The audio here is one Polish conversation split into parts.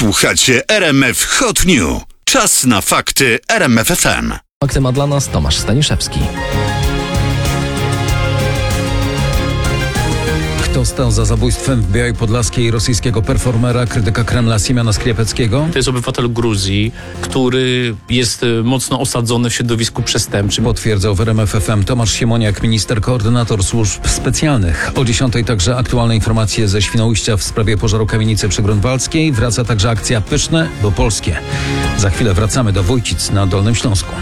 Słuchacie RMF Hot News. Czas na fakty RMF FM. Fakty ma dla nas Tomasz Staniszewski. Kto stał za zabójstwem w Białej Podlaskiej rosyjskiego performera, krytyka Kremla Siemiona Skriepeckiego? To jest obywatel Gruzji, który jest mocno osadzony w środowisku przestępczym. Potwierdzał w RMF FM Tomasz Siemoniak, minister koordynator służb specjalnych. O 10:00 także aktualne informacje ze Świnoujścia w sprawie pożaru kamienicy przy Grunwaldzkiej. Wraca także akcja Pyszne, bo polskie. Za chwilę wracamy do Wojcic na Dolnym Śląsku.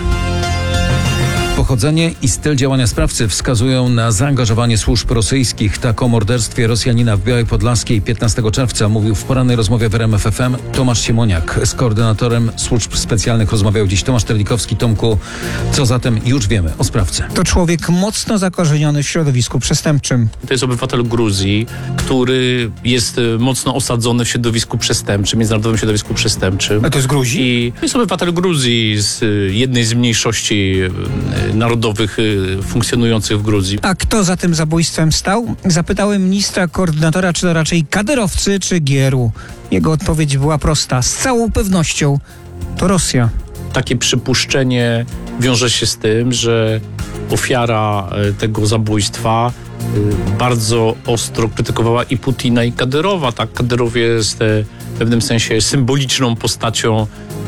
Pochodzenie i styl działania sprawcy wskazują na zaangażowanie służb rosyjskich. Tak o morderstwie Rosjanina w Białej Podlaskiej 15 czerwca mówił w porannej rozmowie w RMF FM Tomasz Siemoniak. Z koordynatorem służb specjalnych rozmawiał dziś Tomasz Terlikowski. Tomku, co zatem już wiemy o sprawcy? To człowiek mocno zakorzeniony w środowisku przestępczym. To jest obywatel Gruzji, który jest mocno osadzony w środowisku przestępczym, międzynarodowym środowisku przestępczym. A to jest Gruzji? I jest obywatel Gruzji z jednej z mniejszości narodowych funkcjonujących w Gruzji. A kto za tym zabójstwem stał? Zapytałem ministra koordynatora, czy to raczej kadyrowcy, czy GRU. Jego odpowiedź była prosta. Z całą pewnością to Rosja. Takie przypuszczenie wiąże się z tym, że ofiara tego zabójstwa bardzo ostro krytykowała i Putina, i Kadyrowa. Tak, Kadyrow jest w pewnym sensie symboliczną postacią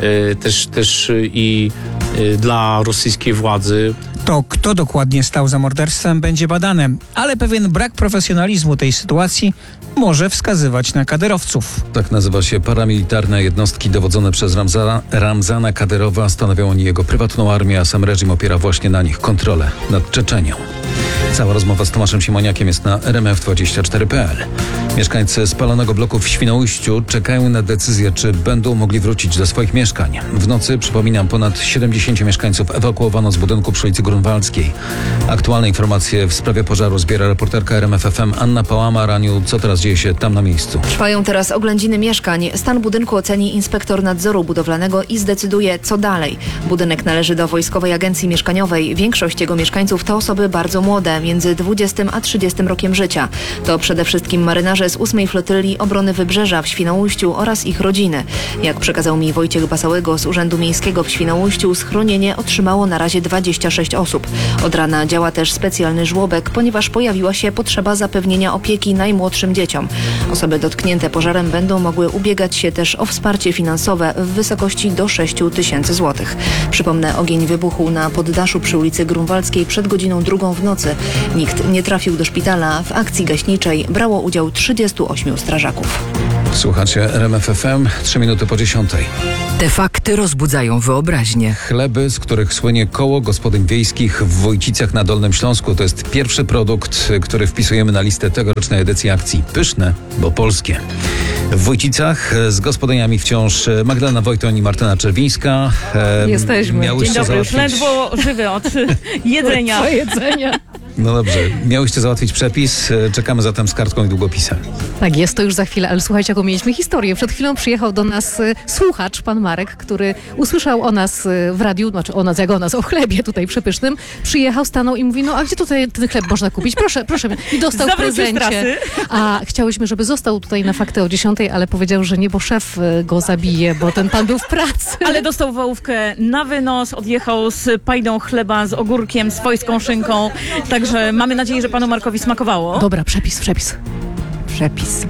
też i dla rosyjskiej władzy. To, kto dokładnie stał za morderstwem, będzie badane, ale pewien brak profesjonalizmu tej sytuacji może wskazywać na kadyrowców. Tak nazywa się paramilitarne jednostki dowodzone przez Ramzana Kadyrowa. Stanowią oni jego prywatną armię, a sam reżim opiera właśnie na nich kontrolę nad Czeczenią. Cała rozmowa z Tomaszem Siemoniakiem jest na rmf24.pl. Mieszkańcy spalonego bloku w Świnoujściu czekają na decyzję, czy będą mogli wrócić do swoich mieszkań. W nocy, przypominam, ponad 70 mieszkańców ewakuowano z budynku przy ulicy Grunwaldzkiej. Aktualne informacje w sprawie pożaru zbiera reporterka RMF FM Anna Pałama. Raniu, co teraz dzieje się tam na miejscu? Trwają teraz oględziny mieszkań. Stan budynku oceni inspektor nadzoru budowlanego i zdecyduje, co dalej. Budynek należy do Wojskowej Agencji Mieszkaniowej. Większość jego mieszkańców to osoby bardzo młode, między 20 a 30 rokiem życia. To przede wszystkim marynarze z 8 Flotyli Obrony Wybrzeża w Świnoujściu oraz ich rodziny. Jak przekazał mi Wojciech Basałygo z Urzędu Miejskiego w Świnoujściu, schronienie otrzymało na razie 26 osób. Od rana działa też specjalny żłobek, ponieważ pojawiła się potrzeba zapewnienia opieki najmłodszym dzieciom. Osoby dotknięte pożarem będą mogły ubiegać się też o wsparcie finansowe w wysokości do 6 000 złotych. Przypomnę, ogień wybuchł na poddaszu przy ulicy Grunwaldzkiej przed godziną 2 w nocy. Nikt nie trafił do szpitala. W akcji gaśniczej brało udział 38 strażaków. Słuchacie RMF FM, 3 minuty po 10:00. Te fakty rozbudzają wyobraźnię. Chleby, z których słynie koło gospodyń wiejskich w Wojcicach na Dolnym Śląsku, to jest pierwszy produkt, który wpisujemy na listę tegorocznej edycji akcji Pyszne, bo polskie. W Wojcicach z gospodyniami wciąż Magdalena Wojtoń i Martyna Czerwińska. Jesteśmy. Dzień dobry, już ledwo żywy od jedzenia. No dobrze, miałyście załatwić przepis, czekamy zatem z kartką i długopisem. Tak jest, to już za chwilę, ale słuchajcie, jaką mieliśmy historię. Przed chwilą przyjechał do nas słuchacz, pan Marek, który usłyszał o nas w radiu, znaczy o chlebie tutaj przepysznym. Przyjechał, stanął i mówi, no a gdzie tutaj ten chleb można kupić? Proszę. I dostał w prezencie. A chciałyśmy, żeby został tutaj na fakty o 10:00, ale powiedział, że nie, bo szef go zabije, bo ten pan był w pracy. Ale dostał wałówkę na wynos, odjechał z pajdą chleba, z ogórkiem, swojską szynką. Także mamy nadzieję, że panu Markowi smakowało. Dobra, przepis. Przepis.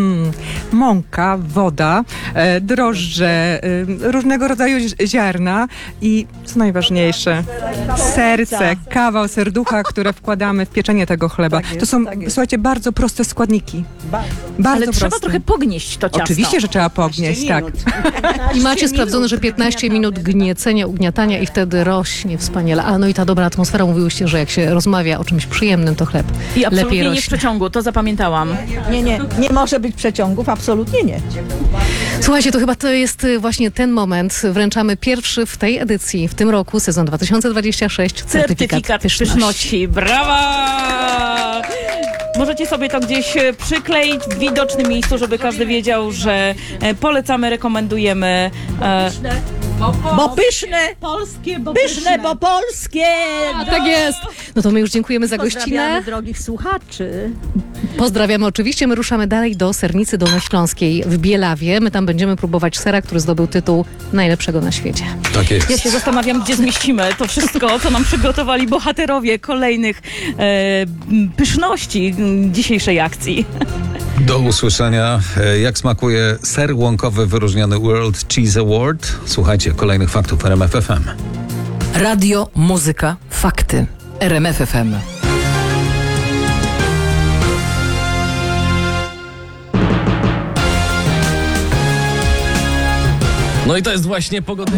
Mąka, woda, drożdże, różnego rodzaju ziarna i co najważniejsze, serce, kawał serducha, które wkładamy w pieczenie tego chleba. To są, słuchajcie, bardzo proste składniki. Bardzo Ale trzeba proste. trochę pognieść to ciasto. Oczywiście, że trzeba pognieść, tak. I macie sprawdzone, że 15 minut gniecenia, ugniatania i wtedy rośnie wspaniale. A no i ta dobra atmosfera, mówiłyście, że jak się rozmawia o czymś przyjemnym, to chleb I absolutnie lepiej nie rośnie. w przeciągu, to zapamiętałam. Nie może być przeciągów, absolutnie nie. Słuchajcie, to chyba to jest właśnie ten moment. Wręczamy pierwszy w tej edycji, w tym roku, sezon 2026, certyfikat pyszności. Brawa! Możecie sobie to gdzieś przykleić w widocznym miejscu, żeby każdy wiedział, że polecamy, rekomendujemy. Bo pyszne, polskie, bo pyszne, bo polskie. Tak jest. No to my już dziękujemy za gościnę. Pozdrawiamy drogich słuchaczy. Pozdrawiamy oczywiście. My ruszamy dalej do Sernicy Dolnośląskiej w Bielawie. My tam będziemy próbować sera, który zdobył tytuł najlepszego na świecie. Tak jest. Ja się zastanawiam, gdzie zmieścimy to wszystko, co nam przygotowali bohaterowie kolejnych pyszności dzisiejszej akcji. Do usłyszenia. Jak smakuje ser łąkowy wyróżniony World Cheese Award? Słuchajcie kolejnych faktów w RMF FM. Radio, muzyka, fakty. RMF FM. No i to jest właśnie pogoda.